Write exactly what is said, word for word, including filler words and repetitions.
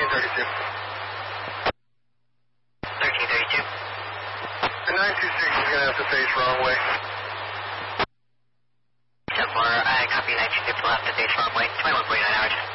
thirty-two. thirteen thirty-two. The nine two six is going to have to face wrong way. ten four, I copy nine two six, will have to face wrong way, twenty-one forty-nine hours.